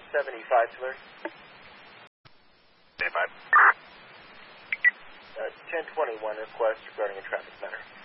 75 to alert. Stand by. 1021 request regarding a traffic matter.